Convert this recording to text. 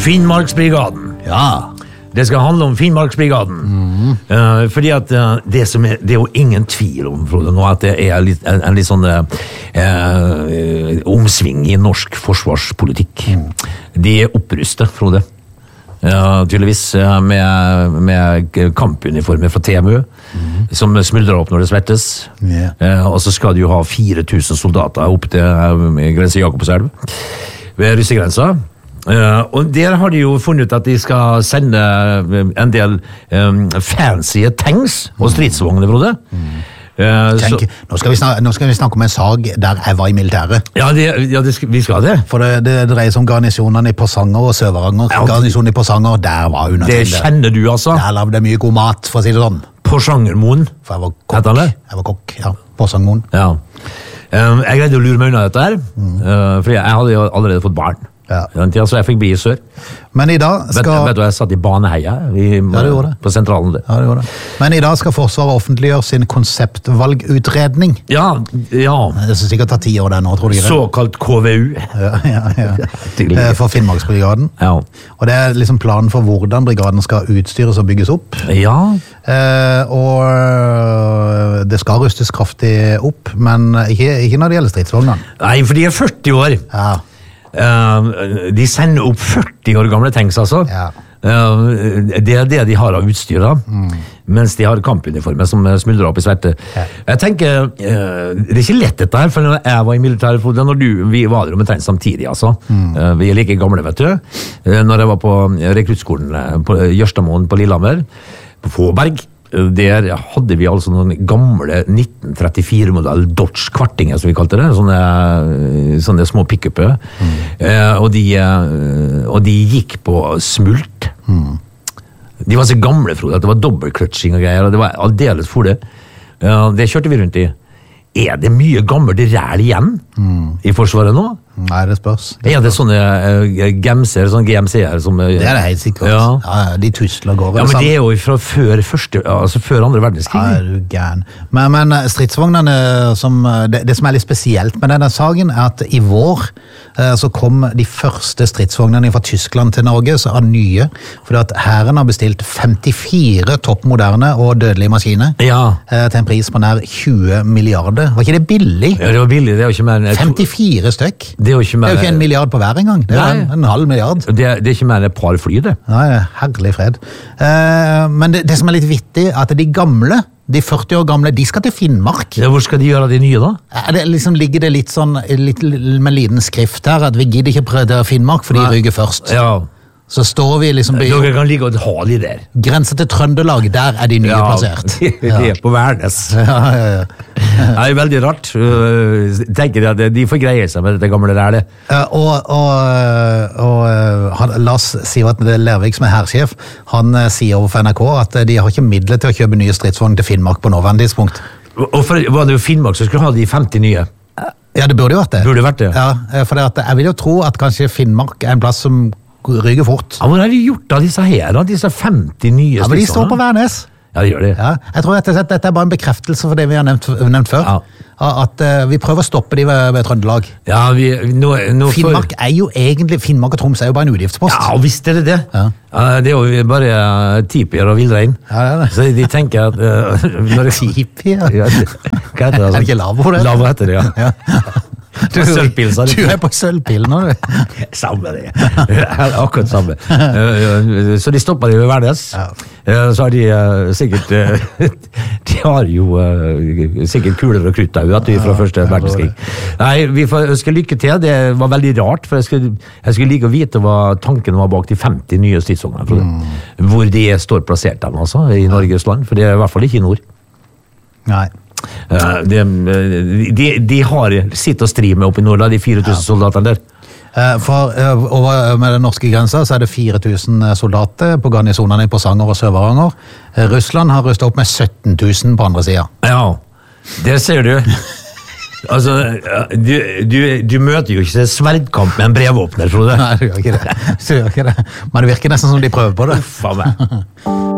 Finnmarksbrigaden. Ja. Det skal handle om Finnmarksbrigaden. Fordi at det er jo ingen tvil om, Frode, nå at det er en litt sånn omsving i norsk forsvarspolitikk. De opprustet, Frode. Tydeligvis med kampuniformer fra TMU, som smuldrer opp når det svettes. Og så skal de jo ha 4000 soldater opp til grense Jakobselv ved russegrensa. Og der har de jo funnet ut at de skal sende en del fancy tanks og stridsvogner, Frode. Nå skal vi snakke om en sag der jeg var i militæret. Vi skal det. For det dreier seg om garnisonene i Porsanger og Sør-Varanger. Garnisonen i Porsanger, der var undertiden. Det kjenner du, altså? Der lavde jeg mye god mat, for å si det sånn. Porsangermoen? For jeg var kokk. Jeg var kokk, ja. Porsangermoen. Ja. Jeg greide å lure meg unna dette her, fordi jeg hadde jo allerede fått barn. Ja. Så jeg fikk bli i sør. Men i dag skal... Vet du, jeg satt i Baneheia på sentralen. Ja, det gjorde det. Men i dag skal Forsvaret offentliggjøre sin konseptvalgutredning. Ja. Det skal sikkert ta 10 år der nå, tror du ikke det? Såkalt KVU. Ja. For Finnmarksbrigaden. Ja. Og det er liksom planen for hvordan brigaden skal utstyres og bygges opp. Ja. Og det skal rustes kraftig opp, men ikke når det gjelder stridsvognene. Nei, for de er 40 år. Ja. De sender opp 40 år gamle tanks, altså. Ja. Det er det de har av utstyr, da. Mens de har kampuniformer som smuldrer opp i sverte. Ja. Jeg tenker, det er ikke lett dette her, for når jeg var i militæret, vi var der omtrent samtidig, altså. Vi er like gamle, vet du. Når jeg var på rekruttskolen på Jørstadmoen på Lillehammer, på Fåberg, der hadde vi altså noen gamle 1934-modell Dodge kvartinger, som vi kalte det, sånne små pick-upper, og de gikk på smult. De var så gamle, Frode, at det var dobbeltkløtsjing og greier, og det var aldeles for det. Det kjørte vi rundt i. Er det mye gammelt ræl igjen i Forsvaret nå? Nei, det spørs. Er det sånne GMC-er som... Det er det helt sikkert. Ja, de tusler går. Ja, men det er jo fra før andre verdenskrig. Ja, er du gæren. Men stridsvognene, det som er litt spesielt med denne saken, er at i vår så kom de første stridsvognene fra Tyskland til Norge, så er nye, fordi at hæren har bestilt 54 toppmoderne og dødelige maskiner til en pris på nær 20 milliarder. Var ikke det billig? Ja, det var billig. Det er jo ikke mer... 54 stykk? Det er jo ikke 1 milliard på hver en gang. Det er en halv milliard. Det er ikke mer et par fly, det. Nei, herlig fred. Men det som er litt vittig, er at de gamle, de 40 år gamle, de skal til Finnmark. Ja, hvor skal de gjøre de nye, da? Ligger det litt sånn, med liten skrift her, at vi gidder ikke prøve til Finnmark, for de ryker først. Ja. Så står vi liksom... Dere kan ligge og ha de der. Grenser til Trøndelag, der er de nye plassert. De er på Værnes. Ja. Det er veldig rart. Tenker at de får greie seg med dette gamle rælet. Lars Sivert Lervik, som er hærsjef, han sier over for NRK at de har ikke midler til å kjøpe nye stridsvogner til Finnmark på nåværende tidspunkt. Og var det jo Finnmark som skulle ha de 50 nye? Ja, det burde jo vært det. Burde vært det. Ja, for jeg vil jo tro at kanskje Finnmark er en plass som ryker fort. Ja, hvor har de gjort av disse her, da? Disse 50 nye stridsvogner? Ja, men de står på Værnes. Ja, det gjør det. Ja, jeg tror dette er bare en bekreftelse for det vi har nevnt før. Ja. At vi prøver å stoppe de ved Trøndelag. Ja, Finnmark er jo egentlig, Finnmark og Troms er jo bare en utgiftspost. Ja, visst er det det. Ja. Det er jo bare tipier og villrein. Ja, det er det. Så de tenker at... Tipier? Ja, hva heter det? Er det ikke lavvo det? Lavvo heter det, ja. Du er på sølvpil nå, du. Samme det. Akkurat samme. Så de stopper det ved Værnes. Så har de sikkert de har jo sikkert kuler og krutt fra første verdenskrig. Nei, vi får ønske lykke til. Det var veldig rart, for jeg skulle like å vite hva tanken var bak de 50 nye stridsvognene. Hvor de står plassert dem, altså, i Norges land. For det er i hvert fall ikke i nord. Nei. De har sitt å stri med oppe i nord, de 4000 soldatene der. For over med den norske grensa så er det 4000 soldater på garnisonene i Porsanger og Sør-Varanger. Russland har rustet opp med 17 000 på andre siden. Ja, det ser du. Altså, du møter jo ikke sverdkamp med en brevåpner, tror du? Nei, du gjør ikke det. Men det virker nesten som de prøver på det. Uffa meg.